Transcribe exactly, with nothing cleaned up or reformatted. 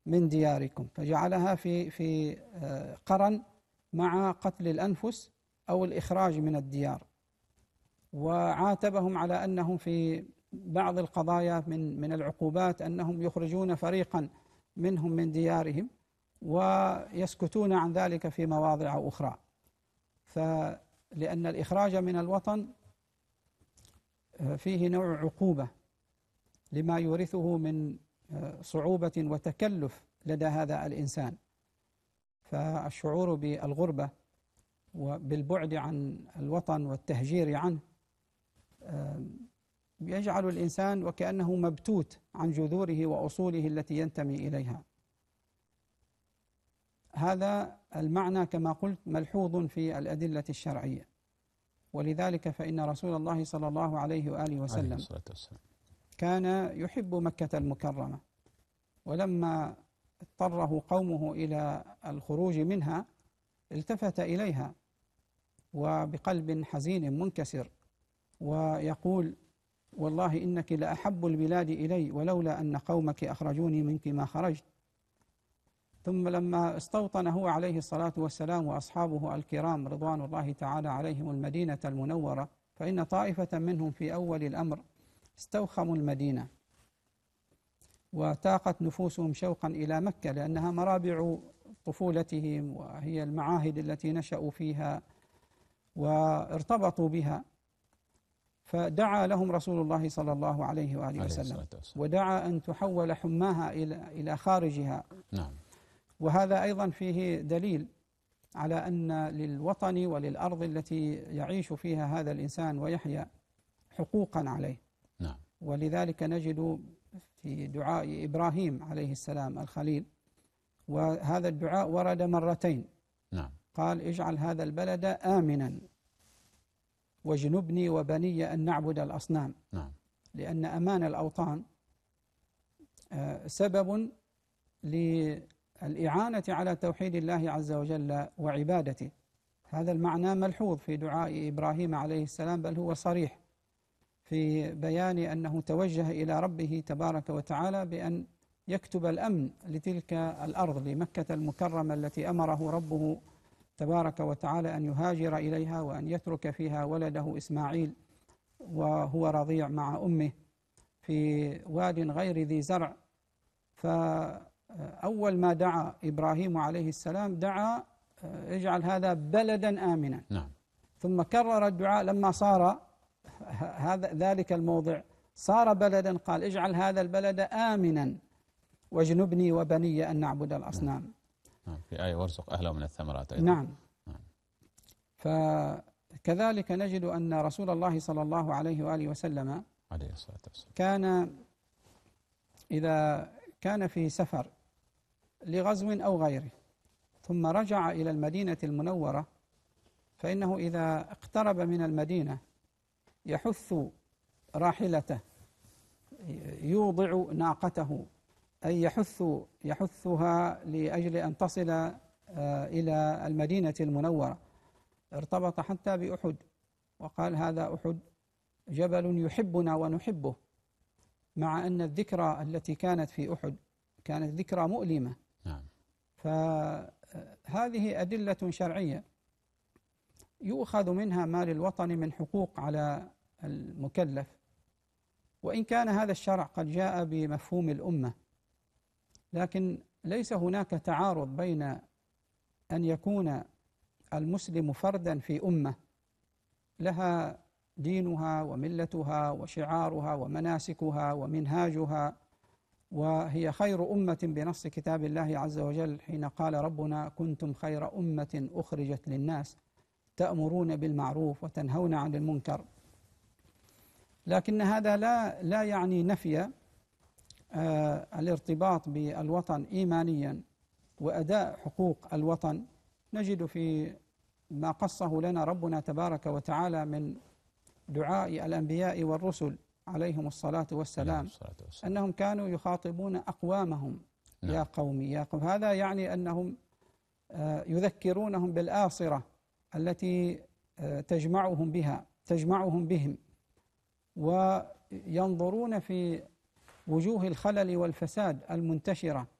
من دياركم، فجعلها في في قرن مع قتل الأنفس أو الإخراج من الديار. وعاتبهم على أنهم في بعض القضايا من من العقوبات أنهم يخرجون فريقا منهم من ديارهم ويسكتون عن ذلك في مواضع أخرى. فلأن الإخراج من الوطن فيه نوع عقوبة لما يورثه من صعوبة وتكلف لدى هذا الإنسان. فالشعور بالغربة وبالبعد عن الوطن والتهجير عنه يجعل الإنسان وكأنه مبتوت عن جذوره وأصوله التي ينتمي إليها. هذا المعنى كما قلت ملحوظ في الأدلة الشرعية، ولذلك فإن رسول الله صلى الله عليه وآله وسلم كان يحب مكة المكرمة، ولما اضطره قومه إلى الخروج منها التفت إليها وبقلب حزين منكسر ويقول: والله إنك لأحب البلاد إلي ولولا أن قومك أخرجوني منك ما خرجت. ثم لما استوطن هو عليه الصلاة والسلام وأصحابه الكرام رضوان الله تعالى عليهم المدينة المنورة، فإن طائفة منهم في أول الأمر استوخموا المدينة وتاقت نفوسهم شوقا إلى مكة، لأنها مرابع طفولتهم وهي المعاهد التي نشأوا فيها وارتبطوا بها. فدعا لهم رسول الله صلى الله عليه وآله وسلم ودعا أن تحول حماها إلى إلى خارجها. نعم. وهذا أيضا فيه دليل على أن للوطن وللأرض التي يعيش فيها هذا الإنسان ويحيا حقوقا عليه. نعم. ولذلك نجد في دعاء إبراهيم عليه السلام الخليل، وهذا الدعاء ورد مرتين. نعم. قال: اجعل هذا البلد آمنا واجنبني وبني أن نعبد الأصنام. نعم. لأن أمان الأوطان سبب للإعانة على توحيد الله عز وجل وعبادته. هذا المعنى ملحوظ في دعاء إبراهيم عليه السلام، بل هو صريح في بيان أنه توجه إلى ربه تبارك وتعالى بأن يكتب الأمن لتلك الأرض لمكة المكرمة التي أمره ربه تبارك وتعالى أن يهاجر إليها وأن يترك فيها ولده إسماعيل وهو رضيع مع أمه في واد غير ذي زرع. فأول ما دعا إبراهيم عليه السلام دعا: اجعل هذا بلدا آمنا. نعم. ثم كرر الدعاء لما صار هذا ذلك الموضع صار بلدا، قال: اجعل هذا البلد آمنا واجنبني وبني أن نعبد الأصنام. نعم. في آية: وارزق أهله من الثمرات أيضا. نعم. نعم. فكذلك نجد أن رسول الله صلى الله عليه وآله وسلم عليه الصلاة والسلام كان إذا كان في سفر لغزو أو غيره ثم رجع إلى المدينة المنورة، فإنه إذا اقترب من المدينة يحث راحلته، يوضع ناقته، أي يحث يحثها لأجل أن تصل إلى المدينة المنورة. ارتبط حتى بأحد وقال: هذا أحد جبل يحبنا ونحبه، مع أن الذكرى التي كانت في أحد كانت ذكرى مؤلمة. نعم. فهذه أدلة شرعية يؤخذ منها ما للوطن من حقوق على المكلف، وإن كان هذا الشرع قد جاء بمفهوم الأمة، لكن ليس هناك تعارض بين أن يكون المسلم فردا في أمة لها دينها وملتها وشعارها ومناسكها ومنهاجها، وهي خير أمة بنص كتاب الله عز وجل حين قال ربنا: كنتم خير أمة أخرجت للناس تأمرون بالمعروف وتنهون عن المنكر. لكن هذا لا لا يعني نفي آه الارتباط بالوطن إيمانيا وأداء حقوق الوطن. نجد في ما قصه لنا ربنا تبارك وتعالى من دعاء الأنبياء والرسل عليهم الصلاة والسلام أنهم كانوا يخاطبون أقوامهم: نعم. يا قومي يا قوم. هذا يعني أنهم آه يذكرونهم بالآصرة التي آه تجمعهم بها تجمعهم بهم، وينظرون في وجوه الخلل والفساد المنتشرة